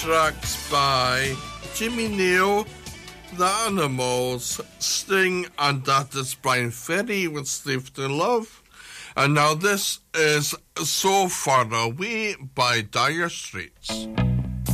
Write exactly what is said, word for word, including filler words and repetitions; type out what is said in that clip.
Tracks by Jimmy Neal, The Animals, Sting, and that is Brian Ferry with Slave to Love. And now this is So Far Away by Dire Straits.